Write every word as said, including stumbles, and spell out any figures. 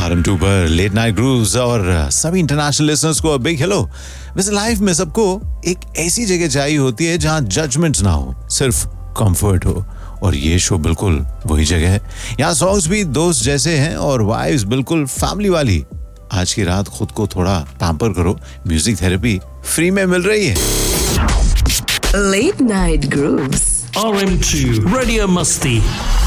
R M to पर late night grooves और सभी इंटरनेशनल लिसनर्स को बिग हेलो। वैसे लाइफ में सबको एक ऐसी जगह चाहिए होती है जहां जजमेंट्स ना हो, सिर्फ कंफर्ट हो, और ये शो बिल्कुल वही जगह है। यहाँ सॉन्ग्स भी दोस्त जैसे हैं और वाइब्स बिल्कुल फैमिली वाली। आज की रात खुद को थोड़ा पैम्पर करो, म्यूजिक थेरेपी फ्री में मिल रही है। Late Night Grooves R M to Radio Masti